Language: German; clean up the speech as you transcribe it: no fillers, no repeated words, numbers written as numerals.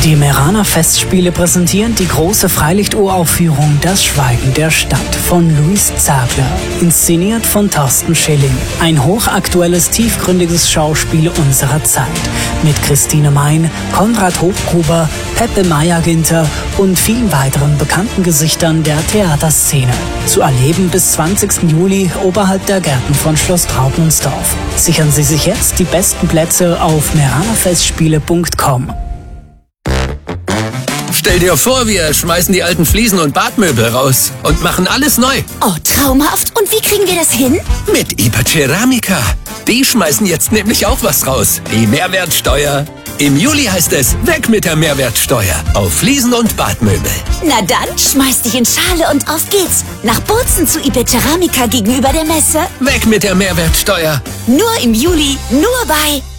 Die Meraner Festspiele präsentieren die große Freilichturaufführung Das Schweigen der Stadt von Luis Zagler, inszeniert von Thorsten Schilling. Ein hochaktuelles, tiefgründiges Schauspiel unserer Zeit mit Christine Mein, Konrad Hochgruber, Peppe Meyer-Ginter und vielen weiteren bekannten Gesichtern der Theaterszene. Zu erleben bis 20. Juli oberhalb der Gärten von Schloss Trautmannsdorf. Sichern Sie sich jetzt die besten Plätze auf meranerfestspiele.com. Stell dir vor, wir schmeißen die alten Fliesen und Badmöbel raus und machen alles neu. Oh, traumhaft. Und wie kriegen wir das hin? Mit Iberceramica. Die schmeißen jetzt nämlich auch was raus. Die Mehrwertsteuer. Im Juli heißt es, weg mit der Mehrwertsteuer auf Fliesen und Badmöbel. Na dann, schmeiß dich in Schale und auf geht's. Nach Bozen zu Iberceramica gegenüber der Messe. Weg mit der Mehrwertsteuer. Nur im Juli, nur bei